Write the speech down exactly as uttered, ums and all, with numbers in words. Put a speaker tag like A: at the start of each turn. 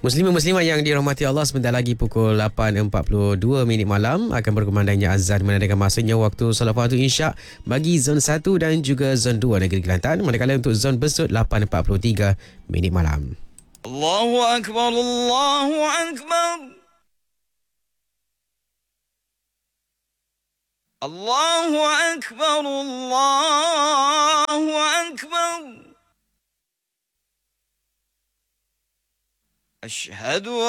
A: Muslimah-muslimah yang dirahmati Allah, sebentar lagi pukul lapan empat puluh dua minit malam akan berkumandangnya azan menandakan masanya waktu solat fardu Isyak bagi zon satu dan juga zon dua negeri Kelantan. Manakala untuk zon Besut lapan empat puluh tiga minit malam.
B: Allahu Akbar, Allahu Akbar. Allahu Akbar, Allahu Akbar. أشهد